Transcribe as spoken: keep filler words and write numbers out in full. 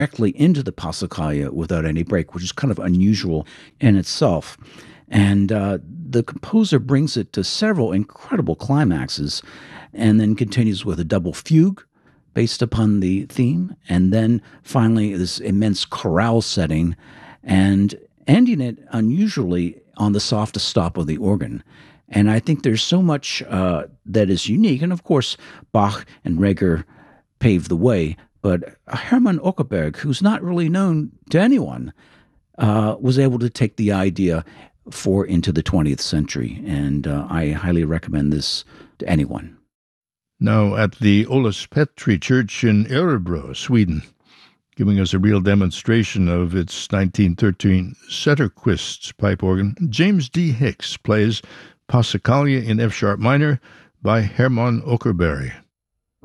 directly into the Passacaglia without any break, which is kind of unusual in itself. And uh, the composer brings it to several incredible climaxes and then continues with a double fugue based upon the theme, and then finally this immense chorale setting, and ending it unusually on the softest stop of the organ. And I think there's so much uh, that is unique. And of course, Bach and Reger paved the way. But Hermann Ockerberg, who's not really known to anyone, uh, was able to take the idea for into the twentieth century. And uh, I highly recommend this to anyone. Now at the Olaus Petri Church in Örebro, Sweden, giving us a real demonstration of its nineteen thirteen Zetterquist pipe organ, James D. Hicks plays Passacaglia in F-sharp minor by Hermann Ockerberg.